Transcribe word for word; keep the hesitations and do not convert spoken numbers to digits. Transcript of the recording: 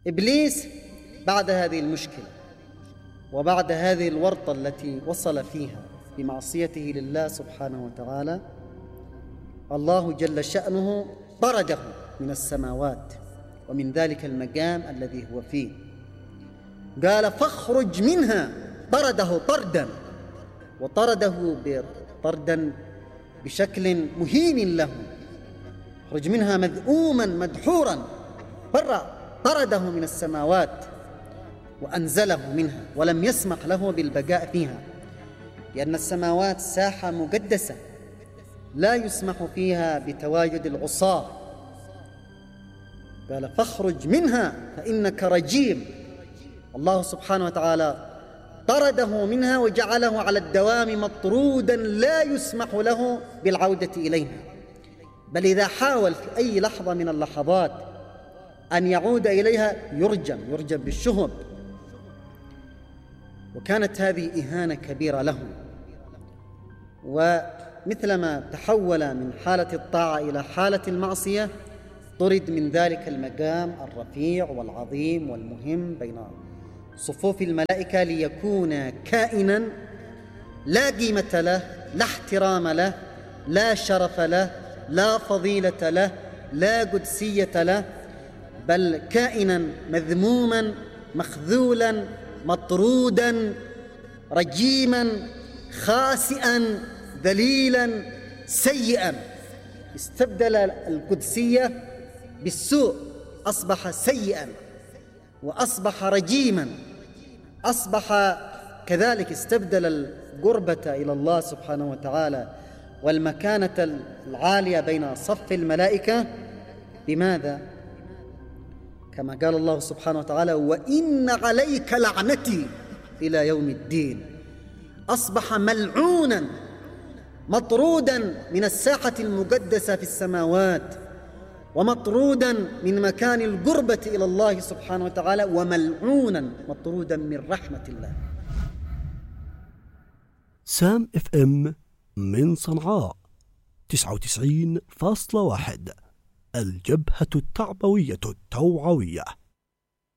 إبليس بعد هذه المشكلة وبعد هذه الورطة التي وصل فيها بمعصيته لله سبحانه وتعالى، الله جل شأنه طرده من السماوات ومن ذلك المقام الذي هو فيه. قال فاخرج منها، طرده طردا، وطرده طردا بشكل مهين له، اخرج منها مذءوما مدحورا، برا، طرده من السماوات وأنزله منها ولم يسمح له بالبقاء فيها، لأن السماوات ساحة مقدسة لا يسمح فيها بتواجد العصاة. قال فاخرج منها فإنك رجيم. الله سبحانه وتعالى طرده منها وجعله على الدوام مطرودا لا يسمح له بالعودة إليها، بل إذا حاول في أي لحظة من اللحظات أن يعود إليها يرجم يرجم بالشهب. وكانت هذه إهانة كبيرة له، ومثلما تحول من حالة الطاعة إلى حالة المعصية طرد من ذلك المقام الرفيع والعظيم والمهم بين صفوف الملائكة، ليكون كائنا لا قيمة له، لا احترام له، لا شرف له، لا فضيلة له، لا قدسية له، بل كائنا مذموما مخذولا مطرودا رجيما خاسئا ذليلا سيئا. استبدل القدسية بالسوء، أصبح سيئا وأصبح رجيما، أصبح كذلك استبدل القربة إلى الله سبحانه وتعالى والمكانة العالية بين صف الملائكة بماذا؟ كما قال الله سبحانه وتعالى وإن عليك لعنتي إلى يوم الدين. أصبح ملعونا مطرودا من الساحة المقدسة في السماوات، ومطرودا من مكان القربة إلى الله سبحانه وتعالى، وملعونا مطرودا من رحمة الله. سام اف ام من صنعاء تسعة وتسعين فاصلة واحد، الجبهة التعبوية التوعوية.